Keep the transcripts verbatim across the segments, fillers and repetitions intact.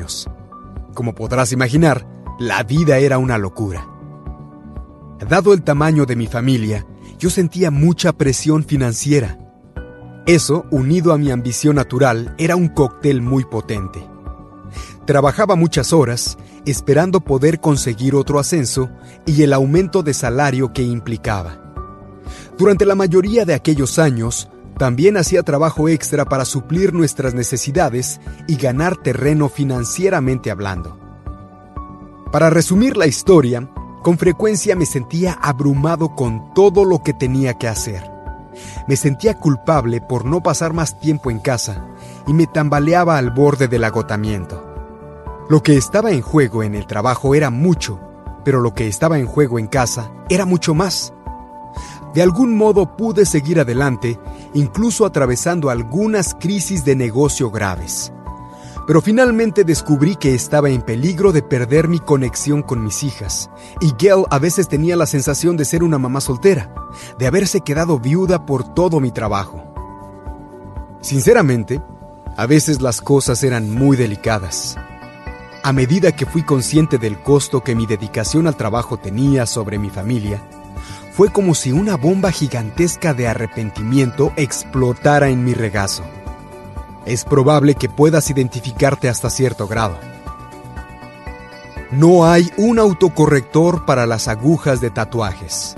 años. Como podrás imaginar, la vida era una locura. Dado el tamaño de mi familia, yo sentía mucha presión financiera. Eso, unido a mi ambición natural, era un cóctel muy potente. Trabajaba muchas horas, esperando poder conseguir otro ascenso y el aumento de salario que implicaba. Durante la mayoría de aquellos años, también hacía trabajo extra para suplir nuestras necesidades y ganar terreno financieramente hablando. Para resumir la historia, con frecuencia me sentía abrumado con todo lo que tenía que hacer. Me sentía culpable por no pasar más tiempo en casa y me tambaleaba al borde del agotamiento. Lo que estaba en juego en el trabajo era mucho, pero lo que estaba en juego en casa era mucho más. De algún modo pude seguir adelante, incluso atravesando algunas crisis de negocio graves. Pero finalmente descubrí que estaba en peligro de perder mi conexión con mis hijas, y Gail a veces tenía la sensación de ser una mamá soltera, de haberse quedado viuda por todo mi trabajo. Sinceramente, a veces las cosas eran muy delicadas. A medida que fui consciente del costo que mi dedicación al trabajo tenía sobre mi familia, fue como si una bomba gigantesca de arrepentimiento explotara en mi regazo. Es probable que puedas identificarte hasta cierto grado. No hay un autocorrector para las agujas de tatuajes.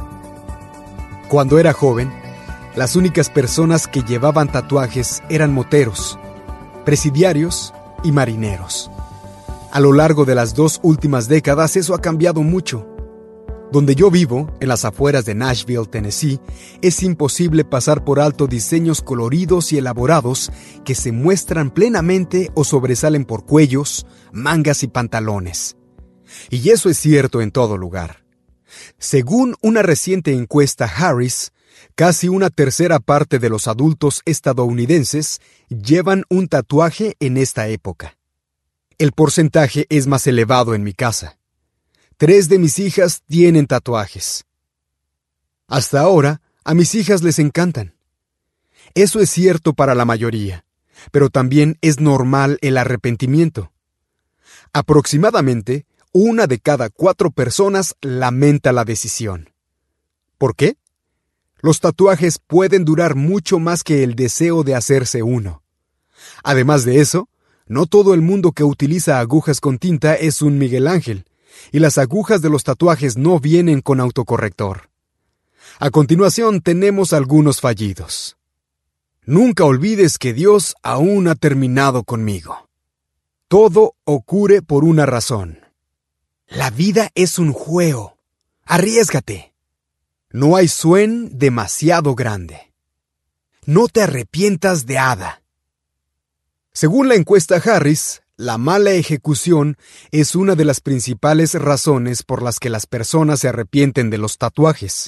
Cuando era joven, las únicas personas que llevaban tatuajes eran moteros, presidiarios y marineros. A lo largo de las dos últimas décadas eso ha cambiado mucho. Donde yo vivo, en las afueras de Nashville, Tennessee, es imposible pasar por alto diseños coloridos y elaborados que se muestran plenamente o sobresalen por cuellos, mangas y pantalones. Y eso es cierto en todo lugar. Según una reciente encuesta Harris, casi una tercera parte de los adultos estadounidenses llevan un tatuaje en esta época. El porcentaje es más elevado en mi casa. Tres de mis hijas tienen tatuajes. Hasta ahora, a mis hijas les encantan. Eso es cierto para la mayoría, pero también es normal el arrepentimiento. Aproximadamente, una de cada cuatro personas lamenta la decisión. ¿Por qué? Los tatuajes pueden durar mucho más que el deseo de hacerse uno. Además de eso, no todo el mundo que utiliza agujas con tinta es un Miguel Ángel, y las agujas de los tatuajes no vienen con autocorrector. A continuación tenemos algunos fallidos. Nunca olvides que Dios aún ha terminado conmigo. Todo ocurre por una razón. La vida es un juego. Arriésgate. No hay sueño demasiado grande. No te arrepientas de nada. Según la encuesta Harris, la mala ejecución es una de las principales razones por las que las personas se arrepienten de los tatuajes.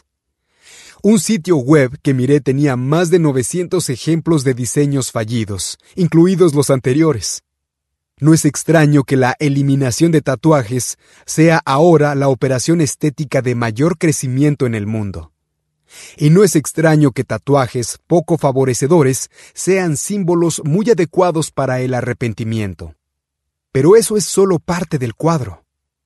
Un sitio web que miré tenía más de novecientos ejemplos de diseños fallidos, incluidos los anteriores. No es extraño que la eliminación de tatuajes sea ahora la operación estética de mayor crecimiento en el mundo. Y no es extraño que tatuajes poco favorecedores sean símbolos muy adecuados para el arrepentimiento. Pero eso es solo parte del cuadro.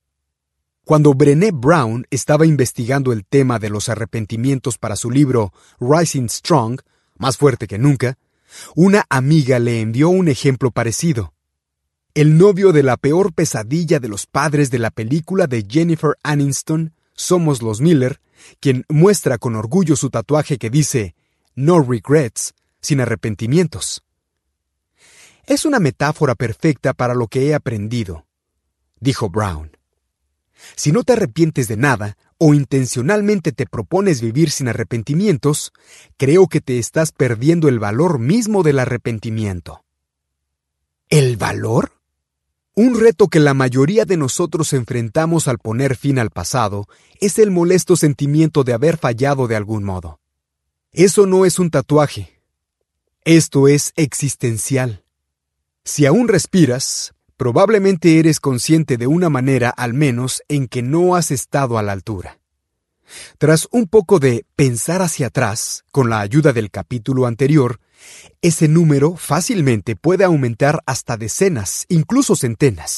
Cuando Brené Brown estaba investigando el tema de los arrepentimientos para su libro Rising Strong, más fuerte que nunca, una amiga le envió un ejemplo parecido. El novio de la peor pesadilla de los padres de la película de Jennifer Aniston, Somos los Miller, quien muestra con orgullo su tatuaje que dice No regrets, sin arrepentimientos. Es una metáfora perfecta para lo que he aprendido, dijo Brown. Si no te arrepientes de nada o intencionalmente te propones vivir sin arrepentimientos, creo que te estás perdiendo el valor mismo del arrepentimiento. ¿El valor? Un reto que la mayoría de nosotros enfrentamos al poner fin al pasado es el molesto sentimiento de haber fallado de algún modo. Eso no es un tatuaje. Esto es existencial. Si aún respiras, probablemente eres consciente de una manera al menos en que no has estado a la altura. Tras un poco de pensar hacia atrás, con la ayuda del capítulo anterior, ese número fácilmente puede aumentar hasta decenas, incluso centenas.